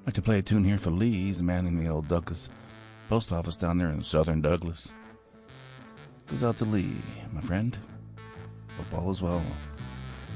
I'd like to play a tune here for Lee. He's manning the old Douglas post office down there in southern Douglas. Goes out to Lee, my friend. Hope all is well.